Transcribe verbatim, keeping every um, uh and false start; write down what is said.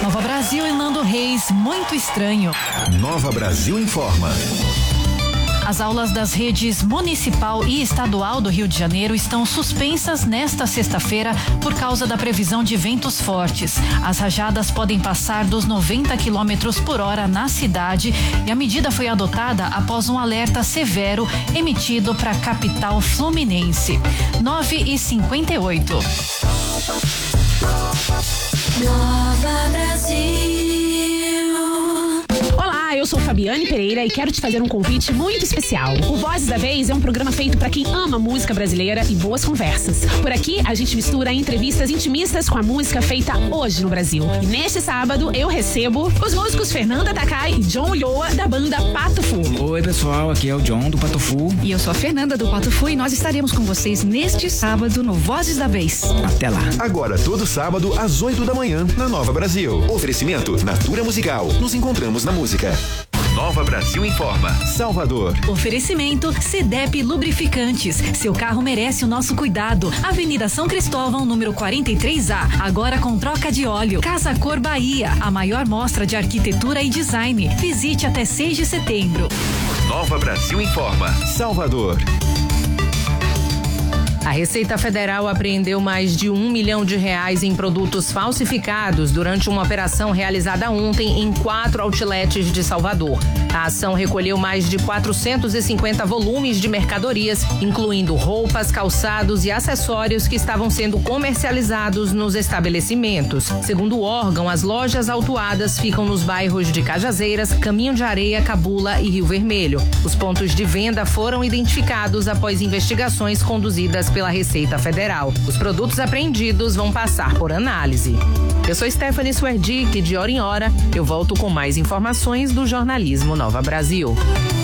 Nova Brasil e Nando Reis, Muito Estranho. Nova Brasil informa. As aulas das redes municipal e estadual do Rio de Janeiro estão suspensas nesta sexta-feira por causa da previsão de ventos fortes. As rajadas podem passar dos noventa quilômetros por hora na cidade e a medida foi adotada após um alerta severo emitido para a capital fluminense. nove e cinquenta e oito. Nova Brasil. Olá, eu sou Fabiane Pereira e quero te fazer um convite muito especial. O Vozes da Vez é um programa feito para quem ama música brasileira e boas conversas. Por aqui, a gente mistura entrevistas intimistas com a música feita hoje no Brasil. E neste sábado, eu recebo os músicos Fernanda Takai e John Ulloa, da banda Pato Fu. Oi, pessoal, aqui é o John do Pato Fu. E eu sou a Fernanda do Pato Fu e nós estaremos com vocês neste sábado no Vozes da Vez. Até lá. Agora, todo sábado, às oito da manhã, na Nova Brasil. Oferecimento Natura Musical. Nos encontramos na música. Nova Brasil informa. Salvador. Oferecimento Cedep Lubrificantes. Seu carro merece o nosso cuidado. Avenida São Cristóvão, número quarenta e três A. Agora com troca de óleo. Casa Cor Bahia. A maior mostra de arquitetura e design. Visite até seis de setembro. Nova Brasil informa. Salvador. A Receita Federal apreendeu mais de um milhão de reais em produtos falsificados durante uma operação realizada ontem em quatro outlets de Salvador. A ação recolheu mais de quatrocentos e cinquenta volumes de mercadorias, incluindo roupas, calçados e acessórios que estavam sendo comercializados nos estabelecimentos. Segundo o órgão, as lojas autuadas ficam nos bairros de Cajazeiras, Caminho de Areia, Cabula e Rio Vermelho. Os pontos de venda foram identificados após investigações conduzidas pela Receita Federal. Os produtos apreendidos vão passar por análise. Eu sou Stephanie Swerdick e de hora em hora eu volto com mais informações do jornalismo Nova Brasil.